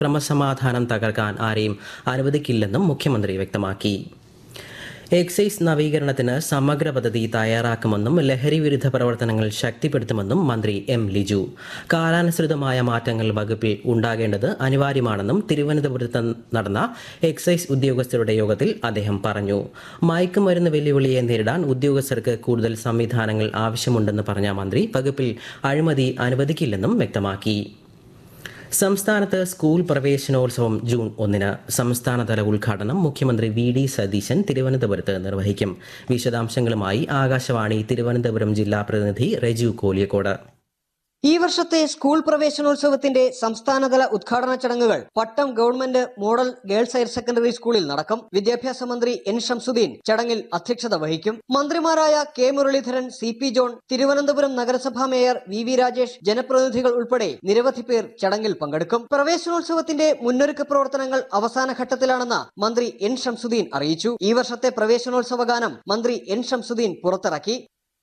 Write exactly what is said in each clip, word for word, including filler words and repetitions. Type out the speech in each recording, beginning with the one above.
ക്രമസമാധാനം തകർക്കാൻ ആരെയും അനുവദിക്കില്ലെന്നും മുഖ്യമന്ത്രി വ്യക്തമാക്കി. എക്സൈസ് നവീകരണത്തിന് സമഗ്ര പദ്ധതി തയ്യാറാക്കുമെന്നും ലഹരി വിരുദ്ധ പ്രവർത്തനങ്ങൾ ശക്തിപ്പെടുത്തുമെന്നും മന്ത്രി എം ലിജു. കാലാനുസൃതമായ മാറ്റങ്ങൾ വകുപ്പിൽ ഉണ്ടാകേണ്ടത് അനിവാര്യമാണെന്നും തിരുവനന്തപുരത്ത് നടന്ന എക്സൈസ് ഉദ്യോഗസ്ഥരുടെ യോഗത്തിൽ അദ്ദേഹം പറഞ്ഞു. മയക്കുമരുന്ന് വെല്ലുവിളിയെ നേരിടാൻ ഉദ്യോഗസ്ഥർക്ക് കൂടുതൽ സംവിധാനങ്ങൾ ആവശ്യമുണ്ടെന്ന് പറഞ്ഞ മന്ത്രി വകുപ്പിൽ അഴിമതി അനുവദിക്കില്ലെന്നും വ്യക്തമാക്കി. സംസ്ഥാനത്ത് സ്കൂൾ പ്രവേശനോത്സവം ജൂൺ ഒന്നിന്. സംസ്ഥാനതല ഉദ്ഘാടനം മുഖ്യമന്ത്രി വി ഡി സതീശൻ തിരുവനന്തപുരത്ത് നിർവഹിക്കും. വിശദാംശങ്ങളുമായി ആകാശവാണി തിരുവനന്തപുരം ജില്ലാ പ്രതിനിധി റെജു കോലിയക്കോട്. ഈ വർഷത്തെ സ്കൂൾ പ്രവേശനോത്സവത്തിന്റെ സംസ്ഥാനതല ഉദ്ഘാടന ചടങ്ങുകൾ പട്ടം government model girls higher secondary സ്കൂളിൽ നടക്കും. വിദ്യാഭ്യാസ മന്ത്രി എൻ ഷംസുദ്ദീൻ ചടങ്ങിൽ അധ്യക്ഷത വഹിക്കും. മന്ത്രിമാരായ K Muraleedharan, C P John, Thiruvananthapuram നഗരസഭാ മേയർ വി വി രാജേഷ്, ജനപ്രതിനിധികൾ ഉൾപ്പെടെ നിരവധി പേർ ചടങ്ങിൽ പങ്കെടുക്കും. പ്രവേശനോത്സവത്തിന്റെ മുന്നൊരുക്ക പ്രവർത്തനങ്ങൾ അവസാന ഘട്ടത്തിലാണെന്ന് മന്ത്രി എൻ ഷംസുദ്ദീൻ അറിയിച്ചു. ഈ വർഷത്തെ പ്രവേശനോത്സവ ഗാനം മന്ത്രി എൻ ഷംസുദ്ദീൻ പുറത്തിറക്കി.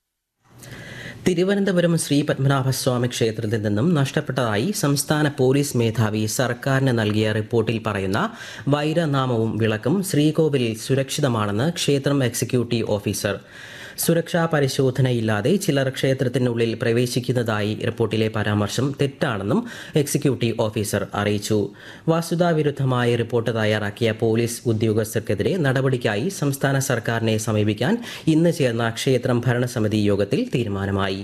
തിരുവനന്തപുരം ശ്രീ പത്മനാഭസ്വാമി ക്ഷേത്രത്തിൽ നിന്നും നഷ്ടപ്പെട്ടതായി സംസ്ഥാന പോലീസ് മേധാവി സർക്കാരിന് നൽകിയ റിപ്പോർട്ടിൽ പറയുന്ന വൈരനാമവും വിളക്കും ശ്രീകോവിലിൽ സുരക്ഷിതമാണെന്ന് ക്ഷേത്രം എക്സിക്യൂട്ടീവ് ഓഫീസർ. സുരക്ഷാ പരിശോധനയില്ലാതെ ചിലർ ക്ഷേത്രത്തിനുള്ളിൽ പ്രവേശിക്കുന്നതായി റിപ്പോർട്ടിലെ പരാമർശം തെറ്റാണെന്നും എക്സിക്യൂട്ടീവ് ഓഫീസർ അറിയിച്ചു. വസ്തുതാവിരുദ്ധമായ റിപ്പോർട്ട് തയ്യാറാക്കിയ പോലീസ് ഉദ്യോഗസ്ഥർക്കെതിരെ നടപടിക്കായി സംസ്ഥാന സർക്കാരിനെ സമീപിക്കാൻ ഇന്ന് ചേർന്ന ക്ഷേത്രം ഭരണസമിതി യോഗത്തിൽ തീരുമാനമായി.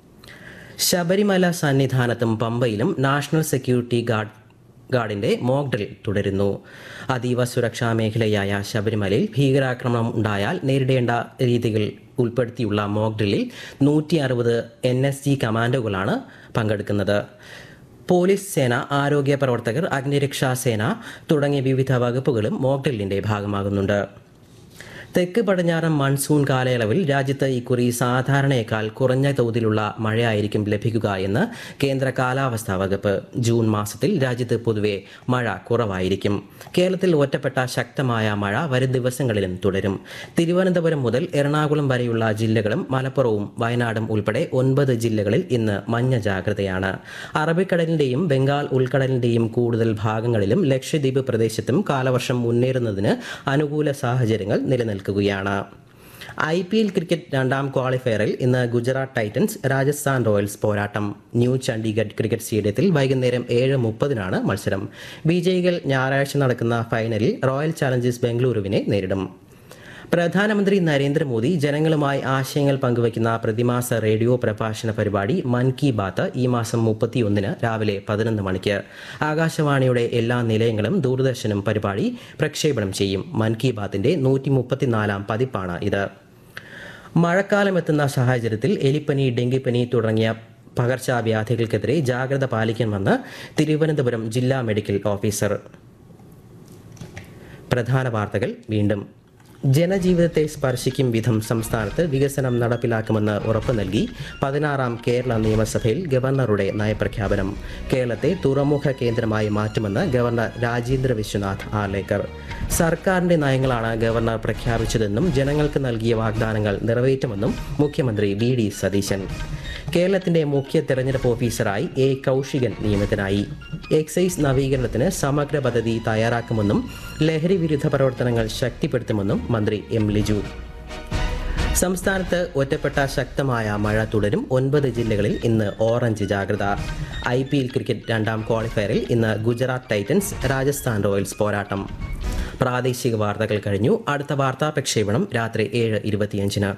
ശബരിമല സന്നിധാനത്തും പമ്പയിലും national security guard ഗാർഡിന്റെ mock drill തുടരുന്നു. അതീവ സുരക്ഷാ മേഖലയായ ശബരിമലയിൽ ഭീകരാക്രമണം ഉണ്ടായാൽ നേരിടേണ്ട രീതികൾ ഉൾപ്പെടുത്തിയുള്ള മോക്ക് ഡ്രില്ലിൽ നൂറ്റി അറുപത് എൻ എസ് ജി കമാൻഡോകളാണ് പങ്കെടുക്കുന്നത്. പോലീസ് സേന, ആരോഗ്യ പ്രവർത്തകർ, അഗ്നിരക്ഷാ സേന തുടങ്ങിയ വിവിധ വകുപ്പുകളും മോക്ക് ഡ്രില്ലിന്റെ ഭാഗമാകുന്നുണ്ട്. തെക്ക് പടിഞ്ഞാറൻ മൺസൂൺ കാലയളവിൽ രാജ്യത്ത് ഇക്കുറി സാധാരണയേക്കാൾ കുറഞ്ഞ തോതിലുള്ള മഴയായിരിക്കും ലഭിക്കുക എന്ന് കേന്ദ്ര കാലാവസ്ഥാ വകുപ്പ്. ജൂൺ മാസത്തിൽ രാജ്യത്ത് പൊതുവെ മഴ കുറവായിരിക്കും. കേരളത്തിൽ ഒറ്റപ്പെട്ട ശക്തമായ മഴ വരും ദിവസങ്ങളിലും തുടരും. തിരുവനന്തപുരം മുതൽ എറണാകുളം വരെയുള്ള ജില്ലകളും മലപ്പുറവും വയനാടും ഉൾപ്പെടെ ഒൻപത് ജില്ലകളിൽ ഇന്ന് മഞ്ഞ ജാഗ്രതയാണ്. അറബിക്കടലിന്റെയും ബംഗാൾ ഉൾക്കടലിന്റെയും കൂടുതൽ ഭാഗങ്ങളിലും ലക്ഷദ്വീപ് പ്രദേശത്തും കാലവർഷം മുന്നേറുന്നതിന് അനുകൂല സാഹചര്യങ്ങൾ നിലനിൽക്കും ാണ് ഐ പി എൽ ക്രിക്കറ്റ് രണ്ടാം ക്വാളിഫയറിൽ ഇന്ന് ഗുജറാത്ത് ടൈറ്റൻസ് രാജസ്ഥാൻ റോയൽസ് പോരാട്ടം. ന്യൂ ചണ്ഡീഗഡ് ക്രിക്കറ്റ് സ്റ്റേഡിയത്തിൽ വൈകുന്നേരം ഏഴ് മുപ്പതിനാണ് മത്സരം. വിജയികൾ ഞായറാഴ്ച നടക്കുന്ന ഫൈനലിൽ റോയൽ ചാലഞ്ചേഴ്സ് ബംഗളൂരുവിനെ നേരിടും. പ്രധാനമന്ത്രി നരേന്ദ്രമോദി ജനങ്ങളുമായി ആശയങ്ങൾ പങ്കുവയ്ക്കുന്ന പ്രതിമാസ റേഡിയോ പ്രഭാഷണ പരിപാടി മൻ കി ബാത്ത് ഈ മാസം മുപ്പത്തിയൊന്നിന് രാവിലെ പതിനൊന്ന് മണിക്ക് ആകാശവാണിയുടെ എല്ലാ നിലയങ്ങളും ദൂരദർശനും പരിപാടി പ്രക്ഷേപണം ചെയ്യും. മൻ കി ബാത്തിന്റെ നൂറ്റി മുപ്പത്തിനാലാം പതിപ്പാണ് ഇത്. മഴക്കാലം എത്തുന്ന സാഹചര്യത്തിൽ എലിപ്പനി, ഡെങ്കിപ്പനി തുടങ്ങിയ പകർച്ചവ്യാധികൾക്കെതിരെ ജാഗ്രത പാലിക്കണമെന്ന് തിരുവനന്തപുരം ജില്ലാ മെഡിക്കൽ ഓഫീസർ. പ്രധാന വാർത്തകൾ വീണ്ടും. ജനജീവിതത്തെ സ്പർശിക്കും വിധം സംസ്ഥാനത്ത് വികസനം നടപ്പിലാക്കുമെന്ന് ഉറപ്പു നൽകി പതിനാറാം കേരള നിയമസഭയിൽ ഗവർണറുടെ നയപ്രഖ്യാപനം. കേരളത്തെ തുറമുഖ കേന്ദ്രമായി മാറ്റുമെന്ന് ഗവർണർ രാജേന്ദ്ര വിശ്വനാഥ് ആർലേക്കർ. സർക്കാരിന്റെ നയങ്ങളാണ് ഗവർണർ പ്രഖ്യാപിച്ചതെന്നും ജനങ്ങൾക്ക് നൽകിയ വാഗ്ദാനങ്ങൾ നിറവേറ്റുമെന്നും മുഖ്യമന്ത്രി വി ഡി സതീശൻ. കേരളത്തിന്റെ മുഖ്യ തെരഞ്ഞെടുപ്പ് ഓഫീസറായി എ കൗശികൻ നിയമിതനായി. എക്സൈസ് നവീകരണത്തിന് സമഗ്ര പദ്ധതി തയ്യാറാക്കുമെന്നും ലഹരി വിരുദ്ധ പ്രവർത്തനങ്ങൾ ശക്തിപ്പെടുത്തുമെന്നും മന്ത്രി എം ലിജു. സംസ്ഥാനത്ത് ഒറ്റപ്പെട്ട ശക്തമായ മഴ തുടരും. ഒൻപത് ജില്ലകളിൽ ഇന്ന് ഓറഞ്ച് ജാഗ്രത. ഐ പി എൽ ക്രിക്കറ്റ് രണ്ടാം ക്വാളിഫയറിൽ ഇന്ന് ഗുജറാത്ത് ടൈറ്റൻസ് രാജസ്ഥാൻ റോയൽസ് പോരാട്ടം. പ്രാദേശിക വാർത്തകൾ കഴിഞ്ഞു. അടുത്ത വാർത്താ പ്രക്ഷേപണം രാത്രി ഏഴ് ഇരുപത്തിയഞ്ചിന്.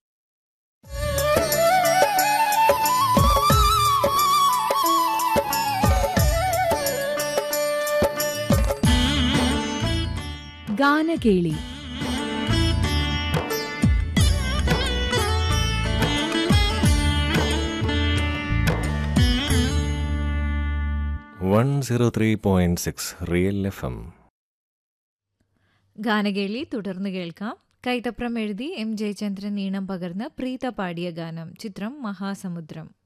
ഗാനകേളി. One zero three point six real F M. ഗാനകേളി തുടർന്ന് കേൾക്കാം. കൈതപ്രം എഴുതി എം ജയചന്ദ്രൻ ഈണം പകർന്ന് പ്രീത പാടിയ ഗാനം. ചിത്രം മഹാസമുദ്രം.